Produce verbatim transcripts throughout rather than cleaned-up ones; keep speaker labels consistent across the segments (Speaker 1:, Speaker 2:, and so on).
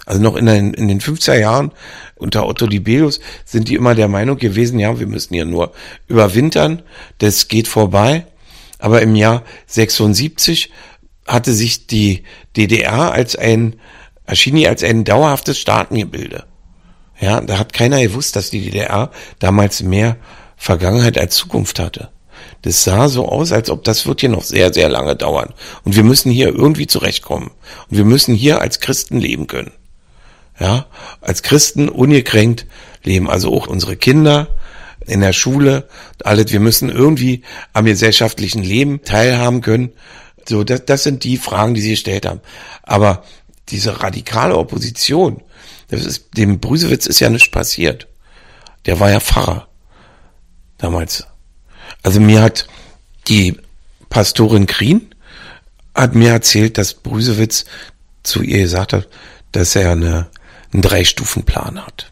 Speaker 1: Also noch in den, in den fünfziger Jahren unter Otto Dibelius sind die immer der Meinung gewesen, ja, wir müssen hier nur überwintern, das geht vorbei. Aber im Jahr sechsundsiebzig hatte sich die D D R als ein, erschien hier als ein dauerhaftes Staatengebilde. Ja, da hat keiner gewusst, dass die D D R damals mehr Vergangenheit als Zukunft hatte. Das sah so aus, als ob das wird hier noch sehr, sehr lange dauern. Und wir müssen hier irgendwie zurechtkommen. Und wir müssen hier als Christen leben können. Ja, als Christen ungekränkt leben. Also auch unsere Kinder in der Schule, alles. Wir müssen irgendwie am gesellschaftlichen Leben teilhaben können. So, das, das sind die Fragen, die sie gestellt haben. Aber diese radikale Opposition, das ist, dem Brüsewitz ist ja nichts passiert. Der war ja Pfarrer damals. Also mir hat die Pastorin Krien hat mir erzählt, dass Brüsewitz zu ihr gesagt hat, dass er eine, einen Drei-Stufen-Plan hat.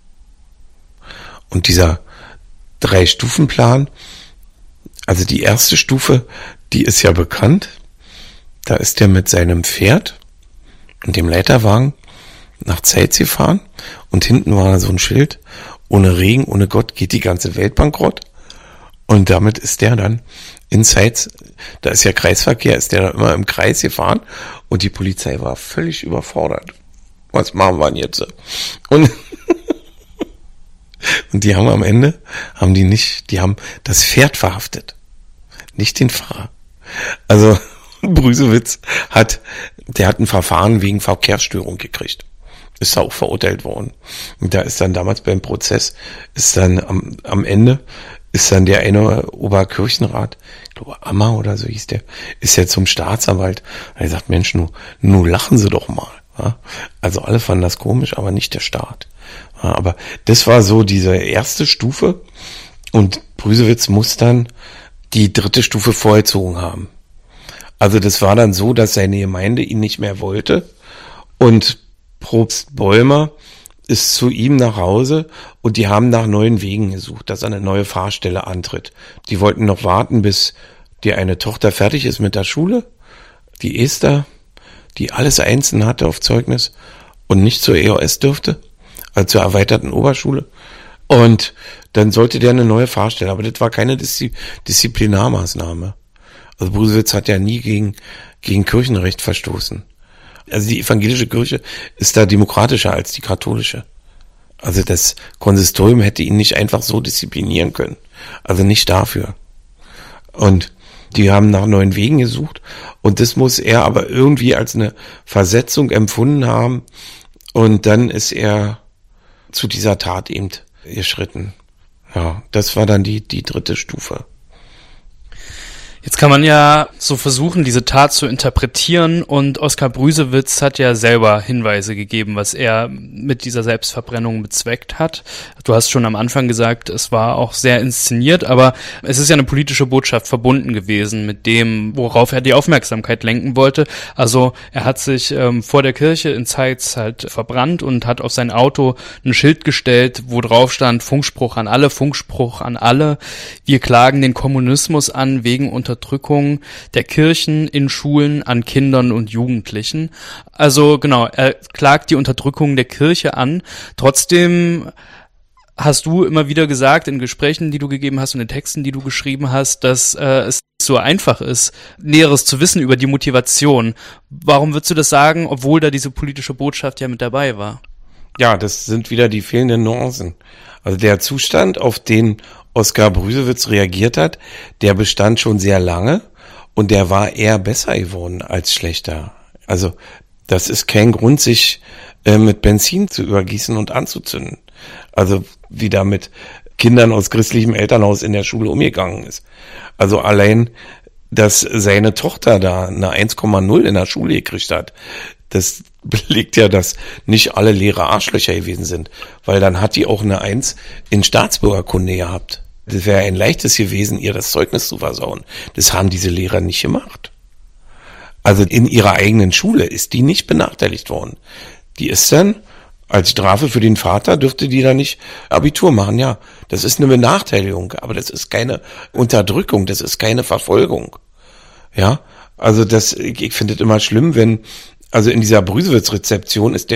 Speaker 1: Und dieser Drei-Stufen-Plan, also die erste Stufe, die ist ja bekannt. Da ist er mit seinem Pferd und dem Leiterwagen nach Zeitz gefahren und hinten war so ein Schild, ohne Regen, ohne Gott geht die ganze Welt bankrott. Und damit ist der dann in Zeitz, da ist ja Kreisverkehr, ist der dann immer im Kreis gefahren und die Polizei war völlig überfordert. Was machen wir denn jetzt? Und, und die haben am Ende, haben die nicht, die haben das Pferd verhaftet, nicht den Fahrer. Also Brüsewitz hat, der hat ein Verfahren wegen Verkehrsstörung gekriegt. Ist auch verurteilt worden. Und da ist dann damals beim Prozess, ist dann am, am Ende, ist dann der eine Oberkirchenrat, ich glaube Ammer oder so hieß der, ist ja zum Staatsanwalt. Und er sagt, Mensch, nu, nu lachen Sie doch mal. Ja? Also alle fanden das komisch, aber nicht der Staat. Ja, aber das war so diese erste Stufe und Brüsewitz muss dann die dritte Stufe vollzogen haben. Also das war dann so, dass seine Gemeinde ihn nicht mehr wollte und Propst Bäumer ist zu ihm nach Hause und die haben nach neuen Wegen gesucht, dass er eine neue Fahrstelle antritt. Die wollten noch warten, bis die eine Tochter fertig ist mit der Schule, die Esther, die alles einzeln hatte auf Zeugnis und nicht zur E O S dürfte, also zur erweiterten Oberschule. Und dann sollte der eine neue Fahrstelle, aber das war keine Diszi- Disziplinarmaßnahme. Also Brüsewitz hat ja nie gegen, gegen Kirchenrecht verstoßen. Also die evangelische Kirche ist da demokratischer als die katholische. Also das Konsistorium hätte ihn nicht einfach so disziplinieren können. Also nicht dafür. Und die haben nach neuen Wegen gesucht und das muss er aber irgendwie als eine Versetzung empfunden haben und dann ist er zu dieser Tat eben geschritten. Ja, das war dann die, die dritte Stufe.
Speaker 2: Jetzt kann man ja so versuchen, diese Tat zu interpretieren und Oskar Brüsewitz hat ja selber Hinweise gegeben, was er mit dieser Selbstverbrennung bezweckt hat. Du hast schon am Anfang gesagt, es war auch sehr inszeniert, aber es ist ja eine politische Botschaft verbunden gewesen mit dem, worauf er die Aufmerksamkeit lenken wollte. Also er hat sich ähm, vor der Kirche in Zeitz halt verbrannt und hat auf sein Auto ein Schild gestellt, wo drauf stand, Funkspruch an alle, Funkspruch an alle. Wir klagen den Kommunismus an wegen Unterdrückung der Kirchen in Schulen an Kindern und Jugendlichen. Also genau, er klagt die Unterdrückung der Kirche an. Trotzdem hast du immer wieder gesagt in Gesprächen, die du gegeben hast und in Texten, die du geschrieben hast, dass äh, es so einfach ist, Näheres zu wissen über die Motivation. Warum würdest du das sagen, obwohl da diese politische Botschaft ja mit dabei war?
Speaker 1: Ja, das sind wieder die fehlenden Nuancen. Also der Zustand, auf den Oskar Brüsewitz reagiert hat, der bestand schon sehr lange und der war eher besser geworden als schlechter. Also das ist kein Grund, sich äh, mit Benzin zu übergießen und anzuzünden. Also wie da mit Kindern aus christlichem Elternhaus in der Schule umgegangen ist. Also allein, dass seine Tochter da eine eins Komma null in der Schule gekriegt hat, das belegt ja, dass nicht alle Lehrer Arschlöcher gewesen sind, weil dann hat die auch eine Eins in Staatsbürgerkunde gehabt. Das wäre ein leichtes gewesen, ihr das Zeugnis zu versauen. Das haben diese Lehrer nicht gemacht. Also in ihrer eigenen Schule ist die nicht benachteiligt worden. Die ist dann, als Strafe für den Vater, dürfte die da nicht Abitur machen. Ja, das ist eine Benachteiligung, aber das ist keine Unterdrückung, das ist keine Verfolgung. Ja, also das, ich finde es immer schlimm, wenn, also in dieser Brüsewitz-Rezeption ist der